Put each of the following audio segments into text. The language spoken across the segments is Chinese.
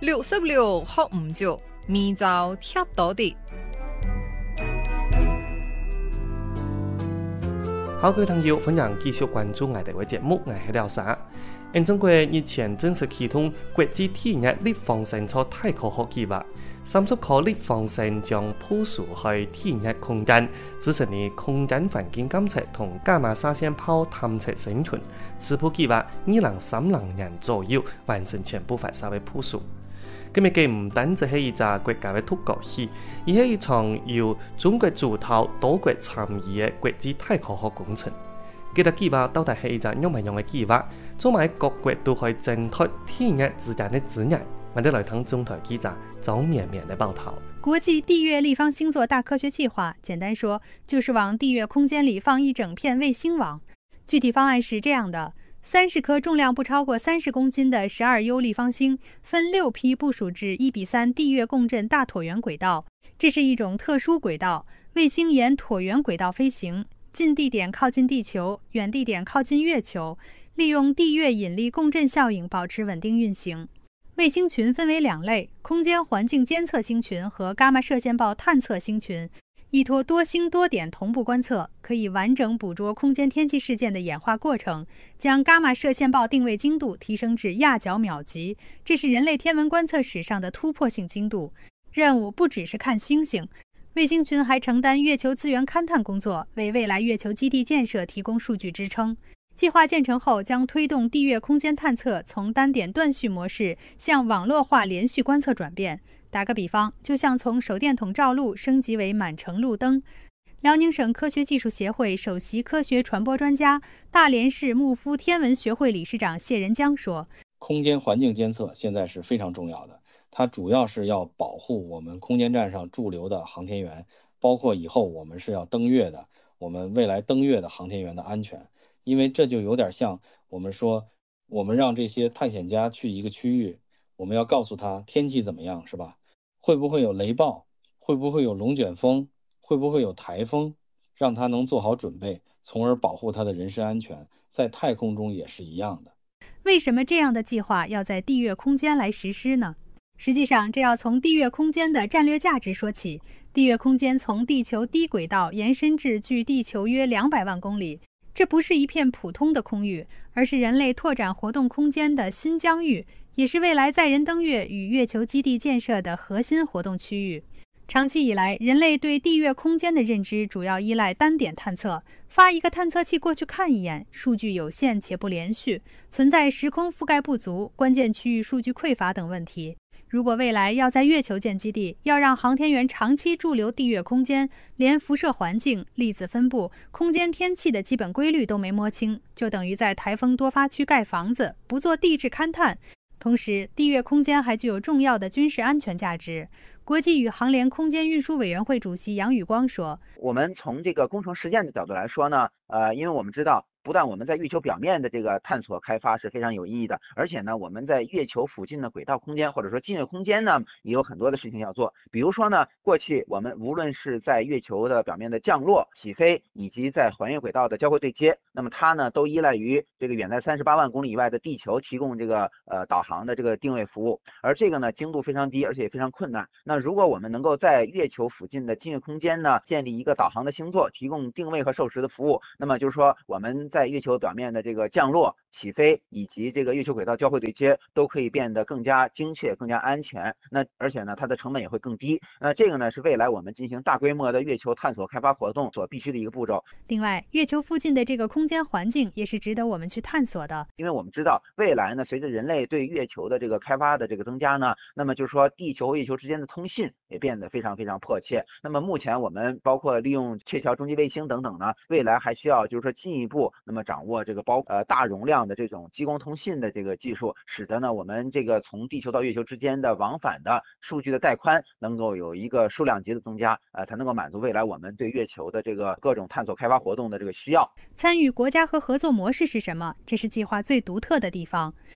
66學唔足，明朝貼到啲。 好，各位朋友，歡迎繼續關注我哋嘅節目，我係廖沙。中國日前正式啟動國際第一立方星座太科學計劃，30顆立方星將部署喺第一空間，支持你空間環境監測同伽馬射線炮探測星群。此部計劃2030年左右完成全部發射嘅部署。今日嘅唔單止係一隻國家嘅突破器，而係一場由中國主導、多國參與嘅國際太科學工程。呢個計劃到底係一隻樣唔樣嘅計劃？做埋各國都可以爭奪天日之間嘅資源。我哋來聽中台記者張綿綿嘅報道。 國際地月立方星座大科學計劃，簡單說就是往地月空間裡放一整片衛星網。具體方案是這樣的：30顆重量不超過30公斤的12U 立方星，分6批部署至1:3地月共振大橢圓軌道。這是一種特殊軌道，衛星沿橢圓軌道飛行，近地點靠近地球，遠地點靠近月球，利用地月引力共振效應保持穩定運行。衛星群分為2類：空間環境監測星群和伽馬射線暴探測星群。依託多星多點同步觀測，可以完整捕捉空間天氣事件的演化過程，將伽馬射線暴定位精度提升至亞角秒級，這是人類天文觀測史上的突破性精度。任務不只是看星星，衛星群還承擔月球資源勘探工作，為未來月球基地建設提供數據支撐。計劃建成後，將推動地月空間探測從單點斷續模式向網絡化連續觀測轉變。打個比方，就像從手電筒照路升級為滿城路燈。遼寧省科學技術協會首席科學傳播專家、大連市牧夫天文學會理事長謝仁江說： 空間環境監測現在是非常重要的，它主要是要保護我們空間站上駐留的航天員，包括以後我們是要登月的，我們未來登月的航天員的安全。因為這就有點像我們說，我們讓這些探險家去一個區域，我們要告訴他天氣怎麼樣，是吧？會不會有雷暴？會不會有龍捲風？會不會有颱風？讓他能做好準備，從而保護他的人身安全。在太空中也是一樣的。 為什麼這樣的計劃要在地月空間來實施呢？實際上，這要從地月空間的戰略價值說起。地月空間從地球低軌道延伸至距地球約200萬公里。這不是一片普通的空域，而是人類拓展活動空間的新疆域，也是未來載人登月與月球基地建設的核心活動區域。長期以來，人類對地月空間的認知主要依賴單點探測，發一個探測器過去看一眼，數據有限且不連續，存在時空覆蓋不足、關鍵區域數據匱乏等問題。如果未來要在月球建基地，要讓航天員長期駐留地月空間，連輻射環境、粒子分布、空間天氣的基本規律都沒摸清，就等於在颱風多發區蓋房子，不做地質勘探。同時，地月空間還具有重要的軍事安全價值。國際宇航聯空間運輸委員會主席楊宇光說： 我們從這個工程實踐的角度來說呢，因為我們知道，不但我們在月球表面的這個探索開發是非常有意義的，而且呢，我們在月球附近的軌道空間或者說近月空間呢，也有很多的事情要做。比如說呢，過去我們無論是在月球的表面的降落、起飛，以及在環月軌道的交會對接，那麼它呢都依賴於這個遠在38萬公里以外的地球提供這個導航的這個定位服務，而這個呢精度非常低，而且也非常困難。那如果我們能夠在月球附近的近月空間呢建立一個導航的星座，提供定位和授時的服務，那麼就是說我們在月球表面的這個降落、起飛以及這個月球軌道交會對接都可以變得更加精確、更加安全。那而且呢，它的成本也會更低。那這個呢是未來我們進行大規模的月球探索開發活動所必須的一個步驟。 另外，月球附近的這個空間環境也是值得我們去探索的。 因為我們知道未來呢，隨着人類對月球的這個開發的這個增加呢，那麼就是說地球和月球之間的通信也變得非常非常迫切。那麼目前我們包括利用絢橋中繼衛星等等呢，未來還需要就是說進一步那麼掌握這個大容量的這種激光通信的這個技術，使得呢我們這個從地球到月球之間的往返的數據的帶寬能夠有一個數量級的增加，才能夠滿足未來我們對月球的這個各種探索開發活動的這個需要。 參與國家和合作模式是什麼？這是計劃最獨特的地方。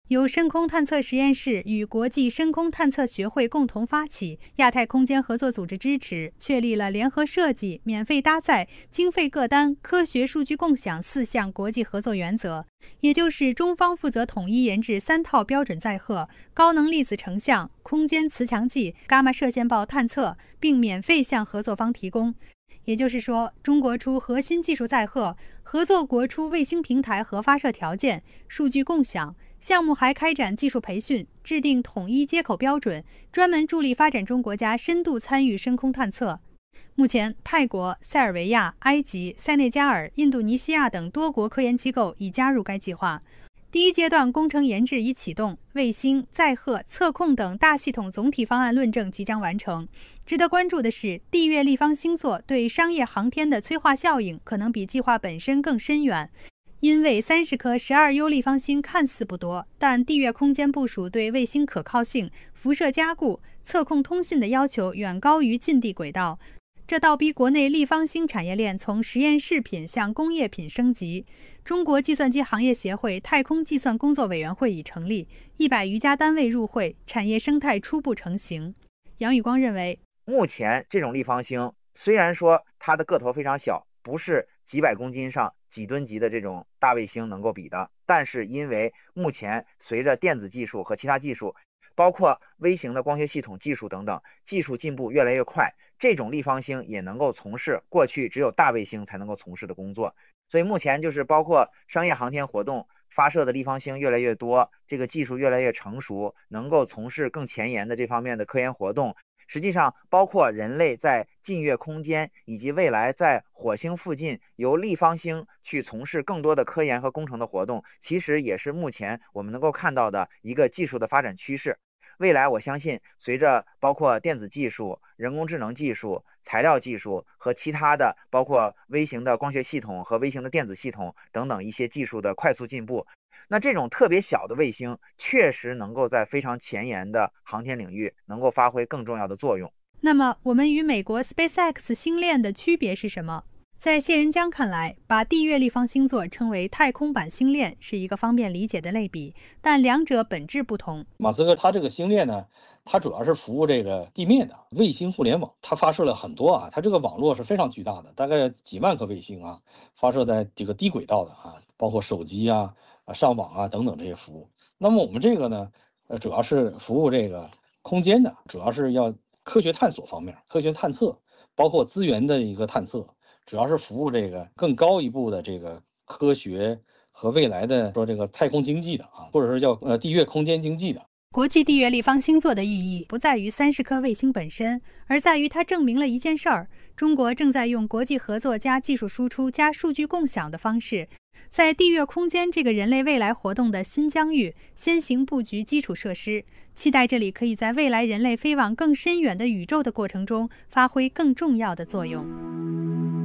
由深空探测实验室与国际深空探测学会共同发起，亚太空间合作组织支持，确立了联合设计、免费搭载、经费各单、科学数据共享4项国际合作原则，也就是中方负责统一研制3套标准载荷、高能粒子成像、空间磁强计、伽马射线暴探测，并免费向合作方提供。也就是说，中国出核心技术载荷，合作国出卫星平台和发射条件、数据共享。项目还开展技术培训，制定统一接口标准，专门助力发展中国家深度参与深空探测。目前，泰国、塞尔维亚、埃及、塞内加尔、印度尼西亚等多国科研机构已加入该计划。第一阶段工程研制已启动，卫星、载荷、测控等大系统总体方案论证即将完成。值得关注的是，地月立方星座对商业航天的催化效应可能比计划本身更深远。因为30颗12U 立方星看似不多，但地月空间部署对卫星可靠性、辐射加固、测控通信的要求远高于近地轨道，这倒逼国内立方星产业链从实验试品向工业品升级。中国计算机行业协会太空计算工作委员会已成立，100余家单位入会，产业生态初步成型。杨宇光认为， 目前这种立方星虽然说它的个头非常小，不是几百公斤上几吨级的这种大卫星能够比的，但是因为目前随着电子技术和其他技术，包括微型的光学系统技术等等，技术进步越来越快，这种立方星也能够从事过去只有大卫星才能够从事的工作。所以目前就是包括商业航天活动发射的立方星越来越多，这个技术越来越成熟，能够从事更前沿的这方面的科研活动。实际上包括人类在近月空间以及未来在火星附近由立方星去从事更多的科研和工程的活动，其实也是目前我们能够看到的一个技术的发展趋势。未来我相信随着包括电子技术、人工智能技术、材料技术和其他的包括微型的光学系统和微型的电子系统等等一些技术的快速进步，那这种特别小的卫星确实能够在非常前沿的航天领域能够发挥更重要的作用。 那么我们与美国 SpaceX 星链的区别是什么？在谢仁江看来，把地月立方星座称为太空版星链是一个方便理解的类比，但两者本质不同。 马斯克他这个星链呢，它主要是服务这个地面的卫星互联网，它发射了很多它这个网络是非常巨大的，大概几万颗卫星发射在这个低轨道的包括手机上网等等这些服务。那么我们这个呢，主要是服务这个空间的，主要是要科学探索方面，科学探测，包括资源的一个探测，主要是服务这个更高一步的这个科学和未来的说这个太空经济的或者是叫地月空间经济的。 国际地月立方星座的意义不在于30颗卫星本身，而在于它证明了一件事儿：中国正在用国际合作加技术输出加数据共享的方式，在地月空间这个人类未来活动的新疆域先行布局基础设施，期待这里可以在未来人类飞往更深远的宇宙的过程中发挥更重要的作用。